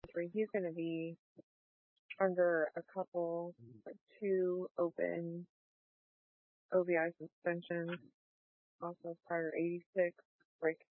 2023. He's going to be under a couple, like 2 open OVI suspensions. Also prior 86 break